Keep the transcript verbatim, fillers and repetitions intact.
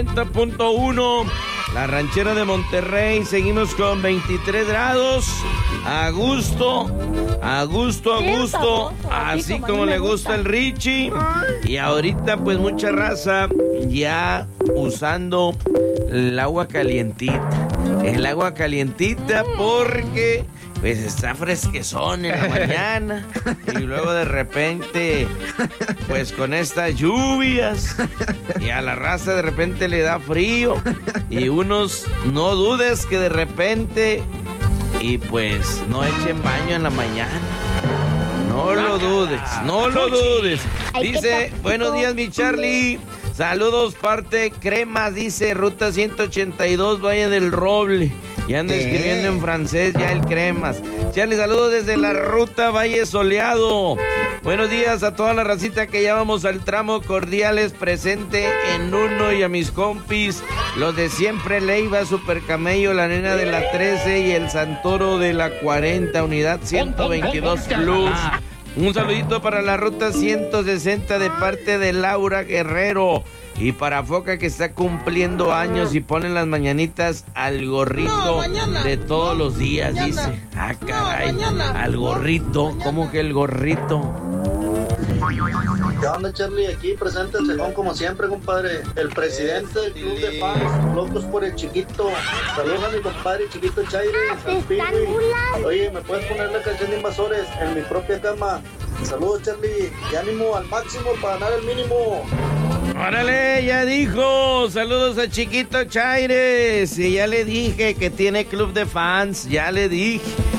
noventa punto uno. La Ranchera de Monterrey, seguimos con veintitrés grados. A gusto, a gusto, a gusto. Así como le gusta el Richie. Y ahorita pues mucha raza ya usando el agua calientita. El agua calientita porque pues está fresquezón en la mañana. Y luego de repente pues con estas lluvias y a la raza de repente le da frío. Y unos no dudes que de repente y pues no echen baño en la mañana. No lo dudes, no lo dudes. Dice, buenos días mi Charlie. Saludos, parte Cremas, dice Ruta ciento ochenta y dos, Valle del Roble. Ya anda escribiendo en francés ya el Cremas. Charlie, saludos desde la Ruta Valle Soleado. Buenos días a toda la racita que ya vamos al tramo cordiales, presente en uno y a mis compis, los de siempre, Leiva, Super Camello, la nena de la trece y el Santoro de la cuarenta, unidad ciento veintidós Plus. Un saludito para la Ruta ciento sesenta de parte de Laura Guerrero. Y para Foca que está cumpliendo años y ponen las mañanitas al gorrito no, de todos no, los días, mañana. Dice. Ah, caray, no, al gorrito, ¿cómo que el gorrito? ¿Qué onda, Charlie? Aquí presente el Cejón como siempre, compadre. El presidente del club de fans, locos por el chiquito. Saludos a mi compadre Chiquito Chaire. Oye, ¿me puedes poner la canción de Invasores en mi propia cama? Saludos, Charlie. Y ánimo al máximo para ganar el mínimo. ¡Órale! Ya dijo. Saludos a Chiquito Chaires. Y ya le dije que tiene club de fans. Ya le dije.